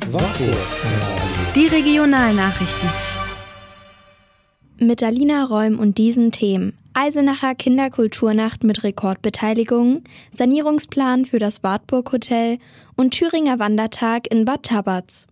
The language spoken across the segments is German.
Wartburg. Die Regionalnachrichten. Mit Alina Räum und diesen Themen: Eisenacher Kinderkulturnacht mit Rekordbeteiligung, Sanierungsplan für das Wartburg Hotel und Thüringer Wandertag in Bad Tabatz.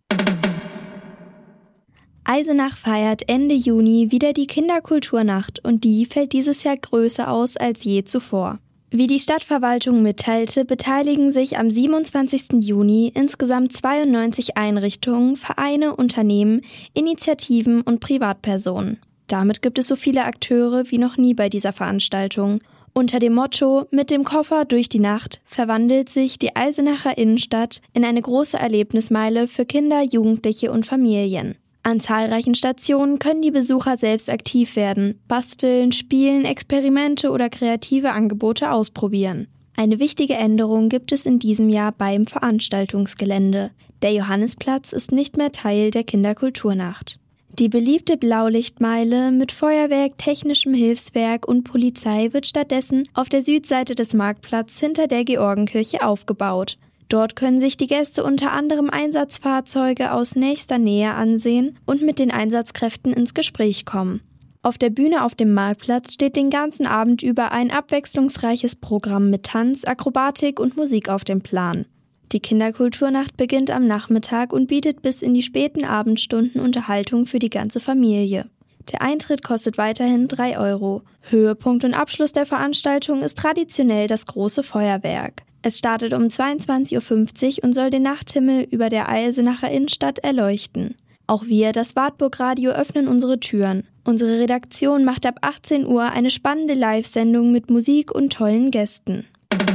Eisenach feiert Ende Juni wieder die Kinderkulturnacht und die fällt dieses Jahr größer aus als je zuvor. Wie die Stadtverwaltung mitteilte, beteiligen sich am 27. Juni insgesamt 92 Einrichtungen, Vereine, Unternehmen, Initiativen und Privatpersonen. Damit gibt es so viele Akteure wie noch nie bei dieser Veranstaltung. Unter dem Motto „Mit dem Koffer durch die Nacht" verwandelt sich die Eisenacher Innenstadt in eine große Erlebnismeile für Kinder, Jugendliche und Familien. An zahlreichen Stationen können die Besucher selbst aktiv werden, basteln, spielen, Experimente oder kreative Angebote ausprobieren. Eine wichtige Änderung gibt es in diesem Jahr beim Veranstaltungsgelände. Der Johannisplatz ist nicht mehr Teil der Kinderkulturnacht. Die beliebte Blaulichtmeile mit Feuerwerk, technischem Hilfswerk und Polizei wird stattdessen auf der Südseite des Marktplatzes hinter der Georgenkirche aufgebaut. Dort können sich die Gäste unter anderem Einsatzfahrzeuge aus nächster Nähe ansehen und mit den Einsatzkräften ins Gespräch kommen. Auf der Bühne auf dem Marktplatz steht den ganzen Abend über ein abwechslungsreiches Programm mit Tanz, Akrobatik und Musik auf dem Plan. Die Kinderkulturnacht beginnt am Nachmittag und bietet bis in die späten Abendstunden Unterhaltung für die ganze Familie. Der Eintritt kostet weiterhin 3 €. Höhepunkt und Abschluss der Veranstaltung ist traditionell das große Feuerwerk. Es startet um 22:50 Uhr und soll den Nachthimmel über der Eisenacher Innenstadt erleuchten. Auch wir, das Wartburg Radio, öffnen unsere Türen. Unsere Redaktion macht ab 18 Uhr eine spannende Live-Sendung mit Musik und tollen Gästen.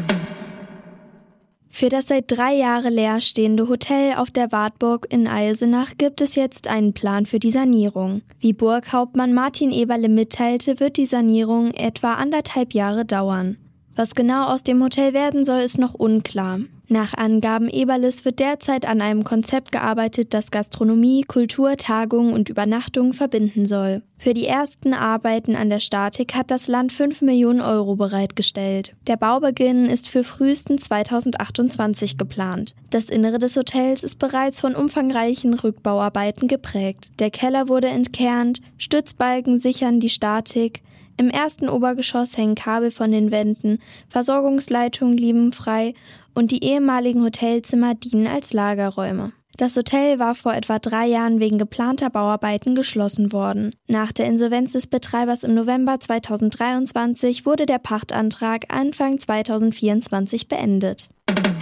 Für das seit 3 Jahren leer stehende Hotel auf der Wartburg in Eisenach gibt es jetzt einen Plan für die Sanierung. Wie Burghauptmann Martin Eberle mitteilte, wird die Sanierung etwa 1,5 Jahre dauern. Was genau aus dem Hotel werden soll, ist noch unklar. Nach Angaben Eberles wird derzeit an einem Konzept gearbeitet, das Gastronomie, Kultur, Tagungen und Übernachtungen verbinden soll. Für die ersten Arbeiten an der Statik hat das Land 5 Millionen € bereitgestellt. Der Baubeginn ist für frühestens 2028 geplant. Das Innere des Hotels ist bereits von umfangreichen Rückbauarbeiten geprägt. Der Keller wurde entkernt, Stützbalken sichern die Statik. Im ersten Obergeschoss hängen Kabel von den Wänden, Versorgungsleitungen liegen frei und die ehemaligen Hotelzimmer dienen als Lagerräume. Das Hotel war vor etwa 3 Jahren wegen geplanter Bauarbeiten geschlossen worden. Nach der Insolvenz des Betreibers im November 2023 wurde der Pachtantrag Anfang 2024 beendet.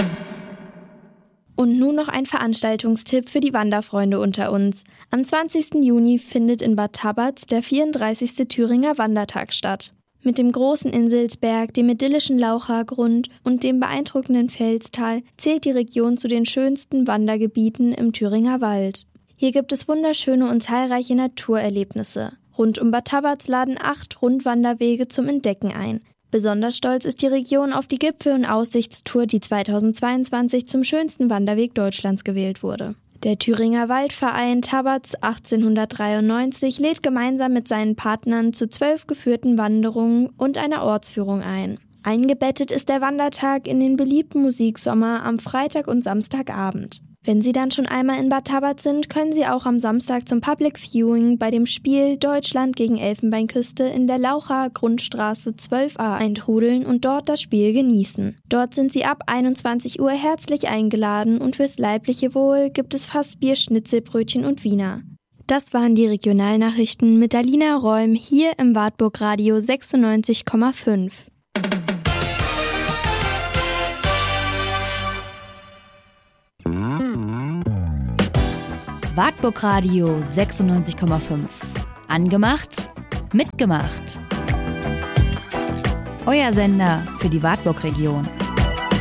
Und nun noch ein Veranstaltungstipp für die Wanderfreunde unter uns. Am 20. Juni findet in Bad Tabatz der 34. Thüringer Wandertag statt. Mit dem großen Inselsberg, dem idyllischen Lauchagrund und dem beeindruckenden Felstal zählt die Region zu den schönsten Wandergebieten im Thüringer Wald. Hier gibt es wunderschöne und zahlreiche Naturerlebnisse. Rund um Bad Tabatz laden 8 Rundwanderwege zum Entdecken ein. Besonders stolz ist die Region auf die Gipfel- und Aussichtstour, die 2022 zum schönsten Wanderweg Deutschlands gewählt wurde. Der Thüringer Waldverein Tabatz 1893 lädt gemeinsam mit seinen Partnern zu 12 geführten Wanderungen und einer Ortsführung ein. Eingebettet ist der Wandertag in den beliebten Musiksommer am Freitag und Samstagabend. Wenn Sie dann schon einmal in Bad Tabatz sind, können Sie auch am Samstag zum Public Viewing bei dem Spiel Deutschland gegen Elfenbeinküste in der Laucher Grundstraße 12a eintrudeln und dort das Spiel genießen. Dort sind Sie ab 21 Uhr herzlich eingeladen und fürs leibliche Wohl gibt es fast Bier, Schnitzelbrötchen und Wiener. Das waren die Regionalnachrichten mit Alina Räum hier im Wartburg Radio 96,5. Wartburg Radio 96,5. Angemacht, mitgemacht. Euer Sender für die Wartburg-Region.